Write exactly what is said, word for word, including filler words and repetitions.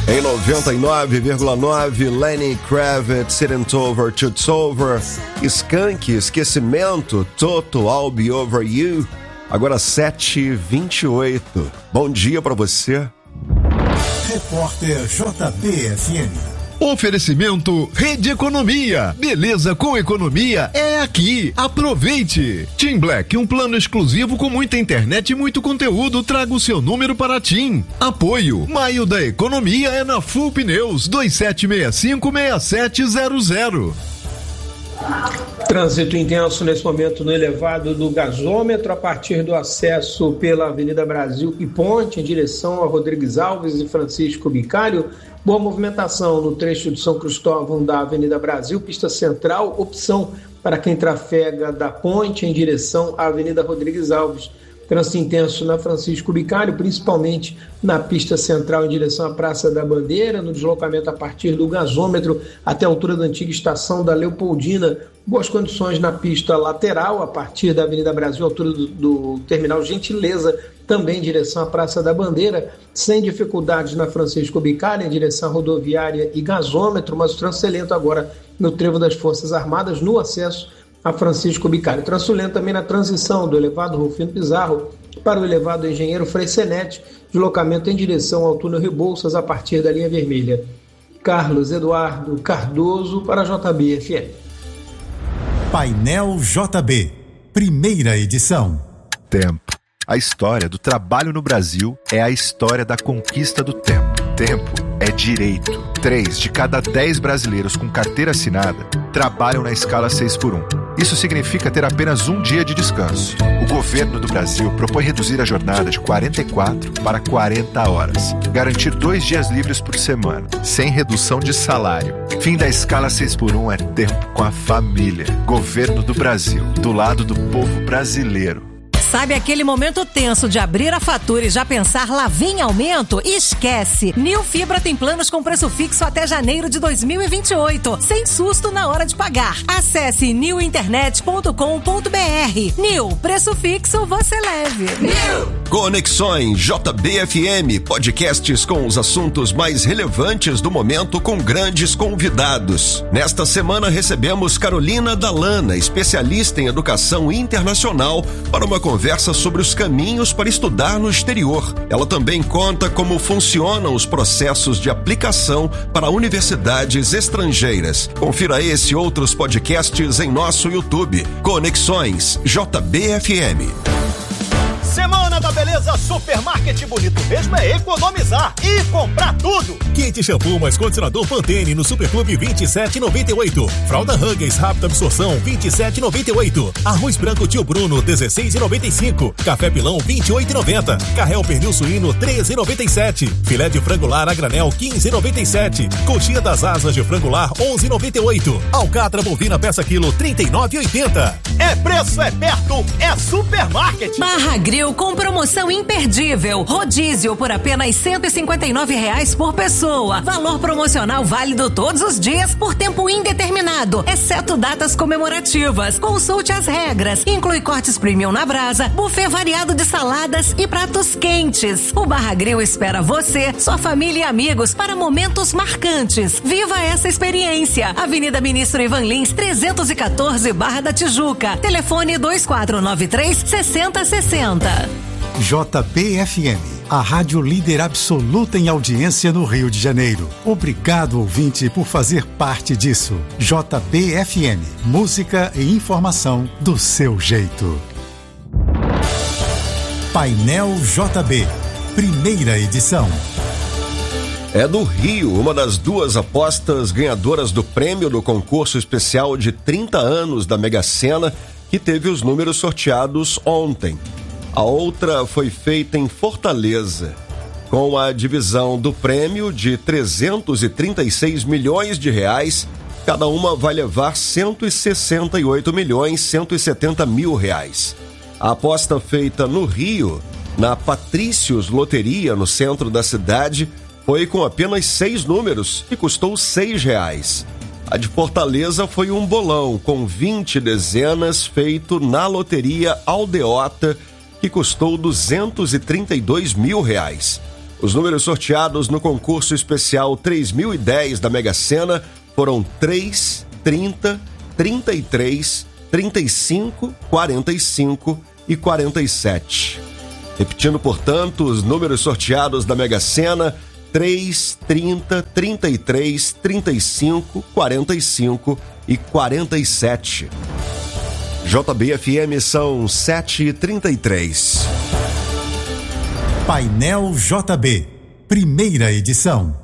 Em noventa e nove vírgula nove, Lenny Kravitz, It Ain't Over Till It's Over. Skank, Esquecimento, Toto, I'll Be Over You. Agora sete e vinte e oito. Bom dia pra você. Repórter J B F M. Oferecimento Rede Economia. Beleza com economia é aqui. Aproveite. TIM Black, um plano exclusivo com muita internet e muito conteúdo. Traga o seu número para a TIM. Apoio. Maio da Economia é na Full Pneus dois sete seis cinco, seis sete zero zero. Trânsito intenso nesse momento no elevado do gasômetro a partir do acesso pela Avenida Brasil e Ponte em direção a Rodrigues Alves e Francisco Bicário. Boa movimentação no trecho de São Cristóvão da Avenida Brasil, pista central, opção para quem trafega da Ponte em direção à Avenida Rodrigues Alves. Trânsito intenso na Francisco Bicário, principalmente na pista central em direção à Praça da Bandeira, no deslocamento a partir do gasômetro até a altura da antiga estação da Leopoldina. Boas condições na pista lateral, a partir da Avenida Brasil, altura do, do terminal Gentileza, também em direção à Praça da Bandeira, sem dificuldades na Francisco Bicário, em direção à rodoviária e gasômetro, mas o trânsito é lento agora no trevo das Forças Armadas, no acesso a Francisco Bicário. Trânsito lento também na transição do elevado Rufino Pizarro para o elevado Engenheiro Freicenete, deslocamento em direção ao túnel Rebouças a partir da linha vermelha. Carlos Eduardo Cardoso para a J B F M. Painel J B, primeira edição. Tempo. A história do trabalho no Brasil é a história da conquista do tempo. Tempo é direito. Três de cada dez brasileiros com carteira assinada trabalham na escala seis por um. Isso significa ter apenas um dia de descanso. O governo do Brasil propõe reduzir a jornada de quarenta e quatro para quarenta horas. Garantir dois dias livres por semana, sem redução de salário. Fim da escala seis por um é tempo com a família. Governo do Brasil, do lado do povo brasileiro. Sabe aquele momento tenso de abrir a fatura e já pensar lá vem aumento? Esquece! Nil Fibra tem planos com preço fixo até janeiro de dois mil e vinte e oito, sem susto na hora de pagar. Acesse nil internet ponto com ponto b r. Nil, preço fixo você leve. Nil! Conexões J B F M, podcasts com os assuntos mais relevantes do momento com grandes convidados. Nesta semana recebemos Carolina Dallana, especialista em educação internacional, para uma conversa Conversa sobre os caminhos para estudar no exterior. Ela também conta como funcionam os processos de aplicação para universidades estrangeiras. Confira esse e outros podcasts em nosso YouTube. Conexões J B F M. Semana da Beleza Supermarket, bonito mesmo é economizar e comprar tudo. Kit shampoo mais condicionador Pantene no Superclube vinte e sete reais e noventa e oito. Fralda Huggies rápida absorção vinte e sete reais e noventa e oito. Arroz branco Tio Bruno dezesseis reais e noventa e cinco. Café Pilão vinte e oito reais e noventa. Carrel pernil suíno treze reais e noventa e sete. Filé de frango lar a granel quinze reais e noventa e sete. Coxinha das asas de frango lar onze reais e noventa e oito. Alcatra bovina peça quilo trinta e nove reais e oitenta. É preço, é perto, é supermarket. Barra Grill com promoção imperdível. Rodízio por apenas cento e cinquenta e nove reais por pessoa. Valor promocional válido todos os dias por tempo indeterminado, exceto datas comemorativas. Consulte as regras. Inclui cortes premium na brasa, buffet variado de saladas e pratos quentes. O Barra Grill espera você, sua família e amigos para momentos marcantes. Viva essa experiência. Avenida Ministro Ivan Lins, trezentos e quatorze, Barra da Tijuca. Telefone dois quatro nove três, seis zero seis zero. J B F M, a rádio líder absoluta em audiência no Rio de Janeiro. Obrigado, ouvinte, por fazer parte disso. J B F M, música e informação do seu jeito. Painel J B, primeira edição. É do Rio, uma das duas apostas ganhadoras do prêmio do concurso especial de trinta anos da Mega Sena, que teve os números sorteados ontem. A outra foi feita em Fortaleza, com a divisão do prêmio de trezentos e trinta e seis milhões de reais. Cada uma vai levar cento e sessenta e oito milhões cento e setenta mil reais. A aposta feita no Rio, na Patrícios Loteria, no centro da cidade, foi com apenas seis números e custou seis reais. A de Fortaleza foi um bolão com vinte dezenas feito na Loteria Aldeota, que custou duzentos e trinta e dois mil reais. Os números sorteados no concurso especial três mil e dez da Mega Sena foram três, trinta, trinta e três, trinta e cinco, quarenta e cinco e quarenta e sete. Repetindo, portanto, os números sorteados da Mega Sena: três, trinta, trinta e três, trinta e cinco, quarenta e cinco e quarenta e sete. J B F M são sete e trinta e três. Painel J B, primeira edição.